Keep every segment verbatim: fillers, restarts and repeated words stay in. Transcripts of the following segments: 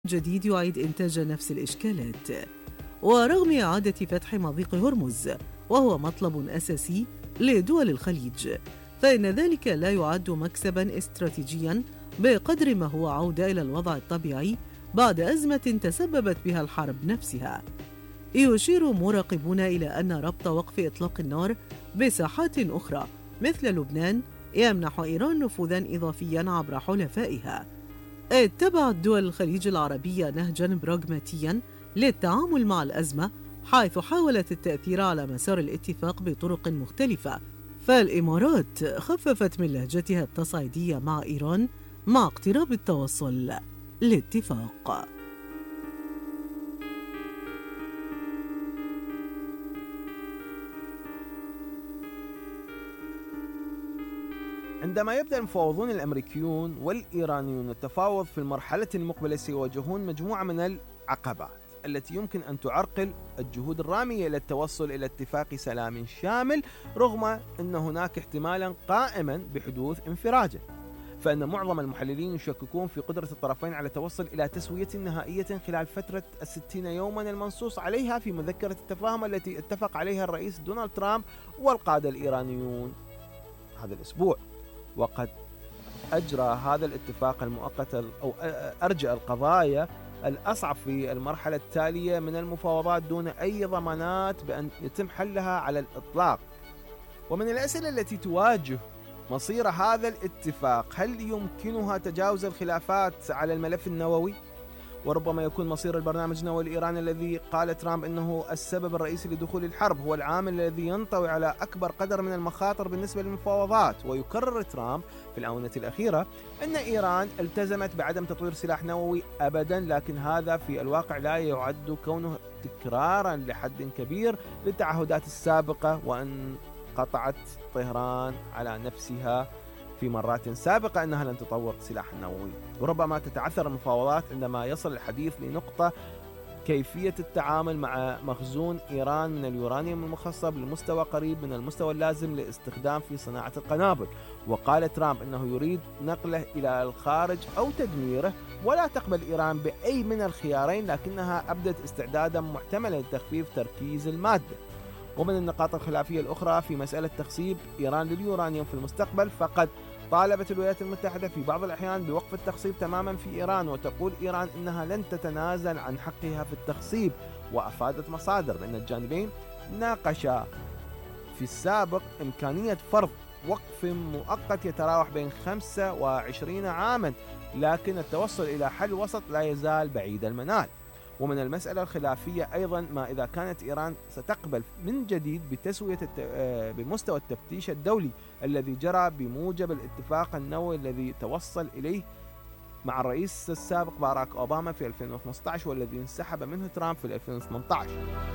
جديد يعيد إنتاج نفس الإشكالات. ورغم إعادة فتح مضيق هرمز وهو مطلب أساسي لدول الخليج، فإن ذلك لا يعد مكسباً استراتيجياً بقدر ما هو عودة إلى الوضع الطبيعي بعد أزمة تسببت بها الحرب نفسها. يشير مراقبون إلى أن ربط وقف إطلاق النار بساحات أخرى مثل لبنان يمنح إيران نفوذاً إضافياً عبر حلفائها. اتبعت دول الخليج العربية نهجاً براغماتياً للتعامل مع الأزمة، حيث حاولت التأثير على مسار الاتفاق بطرق مختلفة. فالإمارات خففت من لهجتها التصعيدية مع إيران مع اقتراب التوصل لاتفاق. عندما يبدأ المفاوضون الأمريكيون والإيرانيون التفاوض في المرحلة المقبلة، سيواجهون مجموعة من العقبات التي يمكن أن تعرقل الجهود الرامية إلى التوصل إلى اتفاق سلام شامل، رغم أن هناك احتمالا قائما بحدوث انفراجة. فإن معظم المحللين يشككون في قدرة الطرفين على التوصل إلى تسوية نهائية خلال فترة الستين يوما المنصوص عليها في مذكرة التفاهم التي اتفق عليها الرئيس دونالد ترامب والقادة الإيرانيون هذا الأسبوع. وقد أجرى هذا الاتفاق المؤقت أو أرجع القضايا الأصعب في المرحلة التالية من المفاوضات دون أي ضمانات بأن يتم حلها على الإطلاق. ومن الأسئلة التي تواجه مصير هذا الاتفاق، هل يمكنها تجاوز الخلافات على الملف النووي؟ وربما يكون مصير البرنامج النووي الإيراني الذي قال ترامب أنه السبب الرئيسي لدخول الحرب هو العامل الذي ينطوي على أكبر قدر من المخاطر بالنسبة للمفاوضات. ويكرر ترامب في الآونة الأخيرة أن إيران التزمت بعدم تطوير سلاح نووي أبدا، لكن هذا في الواقع لا يعد كونه تكرارا لحد كبير للتعهدات السابقة، وأن قطعت طهران على نفسها في مرات سابقة أنها لن تطور سلاح نووي. وربما تتعثر المفاوضات عندما يصل الحديث لنقطة كيفية التعامل مع مخزون إيران من اليورانيوم المخصب لمستوى قريب من المستوى اللازم للاستخدام في صناعة القنابل. وقال ترامب أنه يريد نقله إلى الخارج أو تدميره، ولا تقبل إيران بأي من الخيارين، لكنها أبدت استعدادا محتملا لتخفيف تركيز المادة. ومن النقاط الخلافية الأخرى في مسألة تخصيب إيران لليورانيوم في المستقبل، فقد طالبت الولايات المتحدة في بعض الأحيان بوقف التخصيب تماما في إيران، وتقول إيران إنها لن تتنازل عن حقها في التخصيب. وأفادت مصادر بأن الجانبين ناقشا في السابق إمكانية فرض وقف مؤقت يتراوح بين خمسة وعشرين عاما، لكن التوصل إلى حل وسط لا يزال بعيد المنال. ومن المسألة الخلافية أيضا ما إذا كانت إيران ستقبل من جديد بتسوية بمستوى التفتيش الدولي الذي جرى بموجب الاتفاق النووي الذي توصل إليه مع الرئيس السابق باراك أوباما في ألفين وخمسة عشر والذي انسحب منه ترامب في ألفين وثمانية عشر.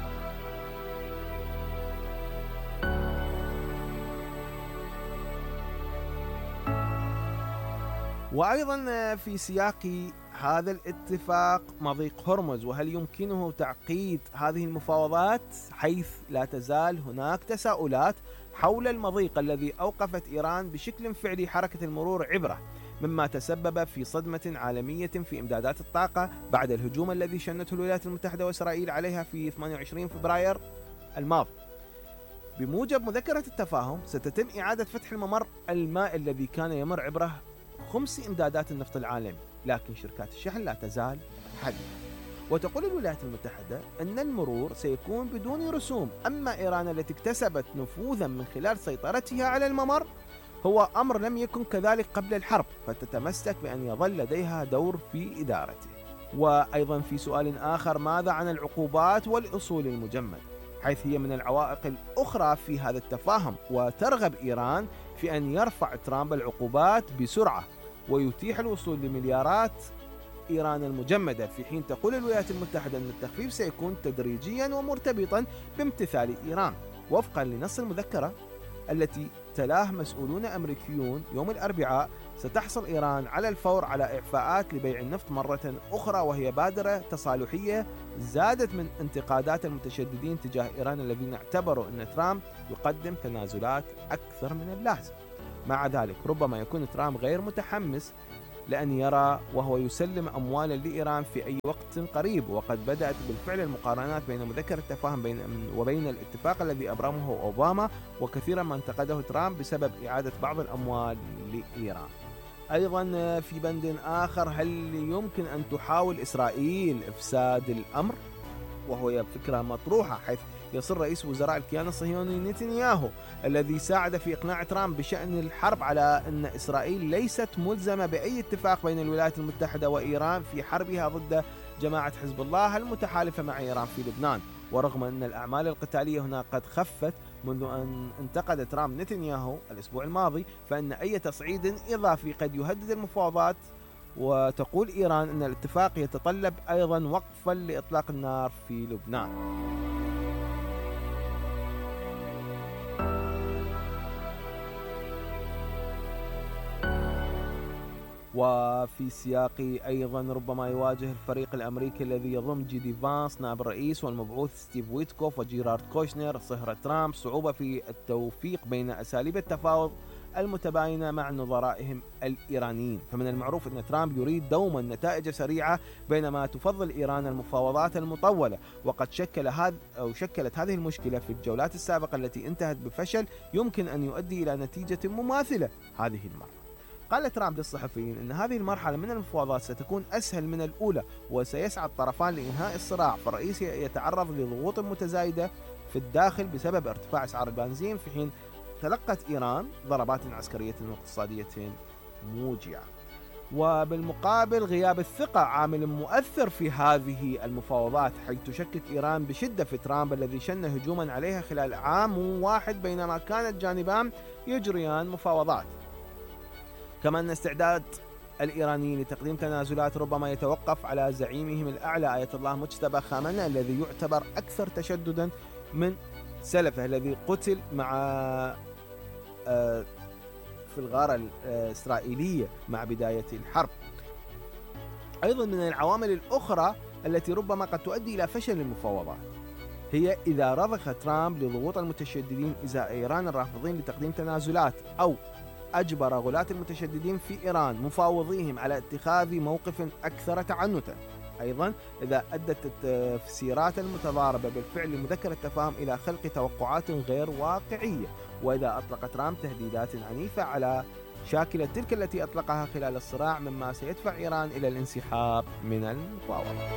وأيضا في سياق هذا الاتفاق مضيق هرمز، وهل يمكنه تعقيد هذه المفاوضات، حيث لا تزال هناك تساؤلات حول المضيق الذي أوقفت إيران بشكل فعلي حركة المرور عبره، مما تسبب في صدمة عالمية في إمدادات الطاقة بعد الهجوم الذي شنته الولايات المتحدة وإسرائيل عليها في ثمانية وعشرين فبراير الماضي. بموجب مذكرة التفاهم ستتم إعادة فتح الممر المائي الذي كان يمر عبره خمس إمدادات النفط العالمي، لكن شركات الشحن لا تزال حديثة. وتقول الولايات المتحدة أن المرور سيكون بدون رسوم. أما إيران التي اكتسبت نفوذا من خلال سيطرتها على الممر، هو أمر لم يكن كذلك قبل الحرب، فتتمسك بأن يظل لديها دور في إدارته. وأيضا في سؤال آخر، ماذا عن العقوبات والأصول المجمدة، حيث هي من العوائق الأخرى في هذا التفاهم، وترغب إيران في أن يرفع ترامب العقوبات بسرعة ويتيح الوصول لمليارات إيران المجمدة، في حين تقول الولايات المتحدة أن التخفيف سيكون تدريجيا ومرتبطا بامتثال إيران. وفقا لنص المذكرة التي تلاه مسؤولون أمريكيون يوم الأربعاء، ستحصل إيران على الفور على إعفاءات لبيع النفط مرة أخرى، وهي بادرة تصالحية زادت من انتقادات المتشددين تجاه إيران الذين اعتبروا أن ترامب يقدم تنازلات أكثر من اللازم. مع ذلك ربما يكون ترامب غير متحمس لأن يرى وهو يسلم أموالا لإيران في أي وقت قريب. وقد بدأت بالفعل المقارنات بين مذكر التفاهم بين وبين الاتفاق الذي أبرمه أوباما، وكثيرا ما انتقده ترامب بسبب إعادة بعض الأموال لإيران. أيضا في بند آخر، هل يمكن أن تحاول إسرائيل إفساد الأمر؟ وهو فكرة مطروحة، حيث يصر رئيس وزراء الكيان الصهيوني نتنياهو الذي ساعد في إقناع ترامب بشأن الحرب على أن إسرائيل ليست ملزمة بأي اتفاق بين الولايات المتحدة وإيران في حربها ضد جماعة حزب الله المتحالفة مع إيران في لبنان. ورغم أن الأعمال القتالية هنا قد خفت منذ أن انتقد ترامب نتنياهو الأسبوع الماضي، فإن أي تصعيد إضافي قد يهدد المفاوضات. وتقول إيران أن الاتفاق يتطلب أيضا وقفا لإطلاق النار في لبنان. وفي سياق أيضا ربما يواجه الفريق الأمريكي الذي يضم جي دي فانس نائب الرئيس والمبعوث ستيف ويتكوف وجيرارد كوشنر صهر ترامب صعوبة في التوفيق بين أساليب التفاوض المتباينة مع نظرائهم الإيرانيين. فمن المعروف أن ترامب يريد دوما نتائج سريعة، بينما تفضل إيران المفاوضات المطولة. وقد شكل هذا أو شكلت هذه المشكلة في الجولات السابقة التي انتهت بفشل يمكن أن يؤدي إلى نتيجة مماثلة هذه المرة. قال ترامب للصحفيين أن هذه المرحلة من المفاوضات ستكون أسهل من الأولى، وسيسعى الطرفان لإنهاء الصراع. فالرئيس يتعرض لضغوط متزايدة في الداخل بسبب ارتفاع أسعار البنزين، في حين تلقت إيران ضربات عسكرية واقتصادية موجعة. وبالمقابل غياب الثقة عامل مؤثر في هذه المفاوضات، حيث تشكك إيران بشدة في ترامب الذي شن هجوما عليها خلال عام واحد بينما كان الجانبان يجريان مفاوضات. كما أن استعداد الإيرانيين لتقديم تنازلات ربما يتوقف على زعيمهم الأعلى آية الله مجتبى خامنئي الذي يعتبر أكثر تشددا من سلفه الذي قتل مع في الغارة الإسرائيلية مع بداية الحرب. أيضا من العوامل الأخرى التي ربما قد تؤدي إلى فشل المفاوضات هي إذا رضخ ترامب لضغوط المتشددين إزاء إيران الرافضين لتقديم تنازلات، أو أجبر غلاة المتشددين في إيران مفاوضيهم على اتخاذ موقف أكثر تعنتا. أيضا إذا أدت التفسيرات المتضاربة بالفعل لمذكر التفاهم إلى خلق توقعات غير واقعية، وإذا أطلق ترامب تهديدات عنيفة على شاكلة تلك التي أطلقها خلال الصراع، مما سيدفع إيران إلى الانسحاب من المفاوضة.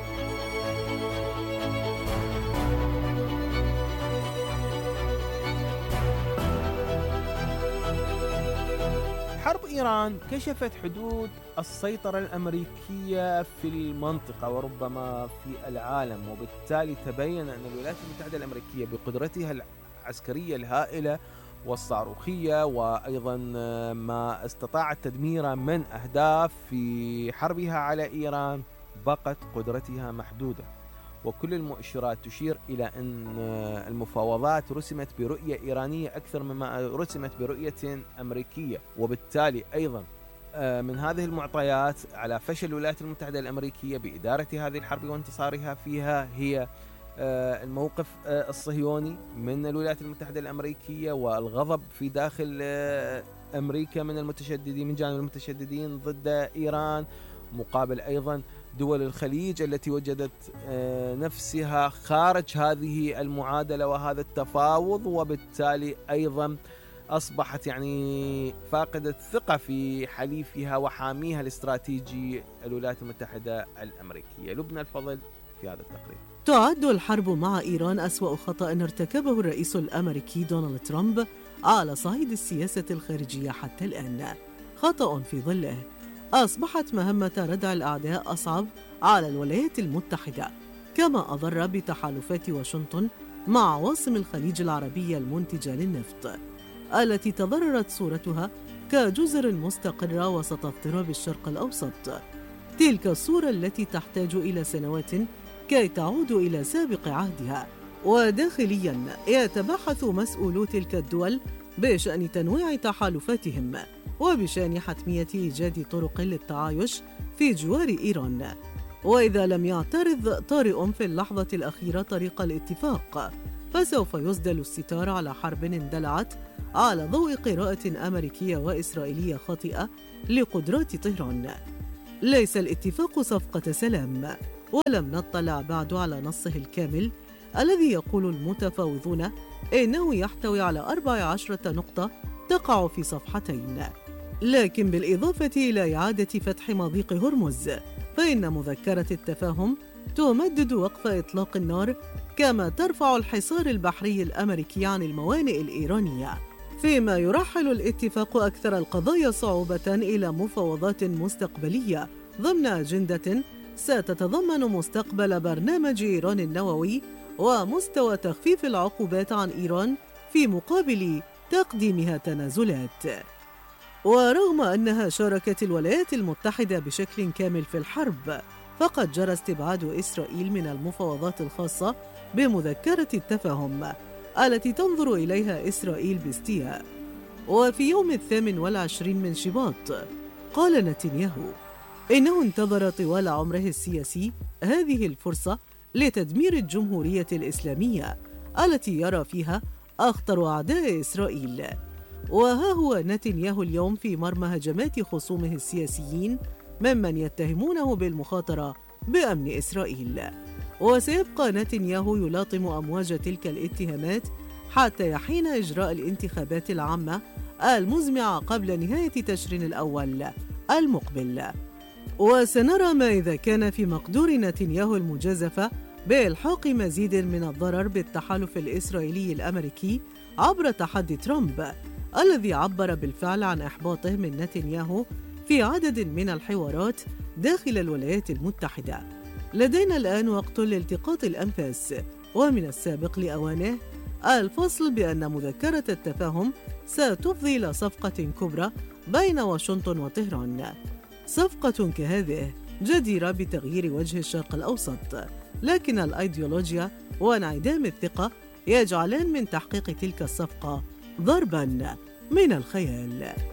حرب إيران كشفت حدود السيطرة الأمريكية في المنطقة وربما في العالم، وبالتالي تبين أن الولايات المتحدة الأمريكية بقدرتها العسكرية الهائلة والصاروخية وأيضا ما استطاعت تدميره من أهداف في حربها على إيران بقت قدرتها محدودة. وكل المؤشرات تشير إلى أن المفاوضات رسمت برؤية إيرانية أكثر مما رسمت برؤية أمريكية، وبالتالي أيضا من هذه المعطيات على فشل الولايات المتحدة الأمريكية بإدارة هذه الحرب وانتصارها فيها هي الموقف الصهيوني من الولايات المتحدة الأمريكية والغضب في داخل أمريكا من المتشددين من جانب المتشددين ضد إيران، مقابل أيضا دول الخليج التي وجدت نفسها خارج هذه المعادلة وهذا التفاوض، وبالتالي أيضا أصبحت يعني فاقدة ثقة في حليفها وحاميها الاستراتيجي الولايات المتحدة الأمريكية. لبنى الفضل في هذا التقرير. تعد الحرب مع إيران أسوأ خطأ ارتكبه الرئيس الأمريكي دونالد ترامب على صعيد السياسة الخارجية حتى الآن، خطأ في ظله أصبحت مهمة ردع الأعداء أصعب على الولايات المتحدة، كما أضر بتحالفات واشنطن مع عواصم الخليج العربية المنتجة للنفط التي تضررت صورتها كجزر مستقرة وسط اضطراب الشرق الأوسط، تلك الصورة التي تحتاج إلى سنوات كي تعود إلى سابق عهدها. وداخلياً يتباحث مسؤولو تلك الدول بشأن تنويع تحالفاتهم وبشأن حتمية إيجاد طرق للتعايش في جوار إيران، وإذا لم يعترض طارئ في اللحظة الأخيرة طريق الاتفاق فسوف يسدل الستار على حرب اندلعت على ضوء قراءة أمريكية وإسرائيلية خاطئة لقدرات طهران. ليس الاتفاق صفقة سلام، ولم نطلع بعد على نصه الكامل الذي يقول المتفاوضون إنه يحتوي على أربع عشرة نقطة تقع في صفحتين. لكن بالإضافة إلى إعادة فتح مضيق هرمز، فإن مذكرة التفاهم تمدد وقف إطلاق النار، كما ترفع الحصار البحري الأمريكي عن الموانئ الإيرانية، فيما يرحل الاتفاق أكثر القضايا صعوبة إلى مفاوضات مستقبلية ضمن أجندة ستتضمن مستقبل برنامج إيران النووي ومستوى تخفيف العقوبات عن إيران في مقابل تقديمها تنازلات. ورغم أنها شاركت الولايات المتحدة بشكل كامل في الحرب، فقد جرى استبعاد إسرائيل من المفاوضات الخاصة بمذكرة التفاهم التي تنظر إليها إسرائيل باستياء. وفي يوم الثامن والعشرين من شباط قال نتنياهو إنه انتظر طوال عمره السياسي هذه الفرصة لتدمير الجمهورية الإسلامية التي يرى فيها أخطر أعداء إسرائيل. وها هو نتنياهو اليوم في مرمى هجمات خصومه السياسيين ممن يتهمونه بالمخاطرة بأمن إسرائيل. وسيبقى نتنياهو يلاطم أمواج تلك الاتهامات حتى يحين إجراء الانتخابات العامة المزمعة قبل نهاية تشرين الأول المقبل. وسنرى ما إذا كان في مقدور نتنياهو المجازفة بإلحاق مزيد من الضرر بالتحالف الإسرائيلي الأمريكي عبر تحدي ترامب، الذي عبر بالفعل عن إحباطه من نتنياهو في عدد من الحوارات داخل الولايات المتحدة. لدينا الآن وقت لالتقاط الأنفاس، ومن السابق لأوانه الفصل بأن مذكرة التفاهم ستفضي إلى صفقة كبرى بين واشنطن وطهران. صفقة كهذه جديرة بتغيير وجه الشرق الأوسط، لكن الأيديولوجيا وانعدام الثقة يجعلان من تحقيق تلك الصفقة ضرباً من الخيال.